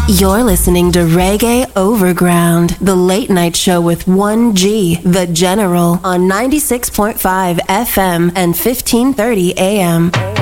You're listening to Reggae Overground, the late night show with 1G, the General, on 96.5 FM and 1530 AM.